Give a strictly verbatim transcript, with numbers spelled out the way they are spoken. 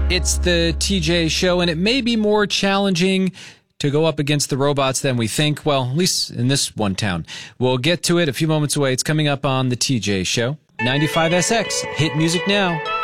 It's the T J Show, and it may be more challenging to go up against the robots than we think. Well, at least in this one town. We'll get to it a few moments away. It's coming up on the T J Show. ninety-five S X. Hit music now.